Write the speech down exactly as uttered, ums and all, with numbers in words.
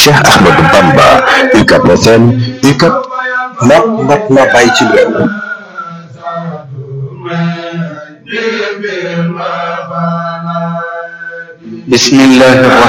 Cheikh Ahmadou Bamba UCAB F M UCAB mat mat na bàyyi ci réew bismillah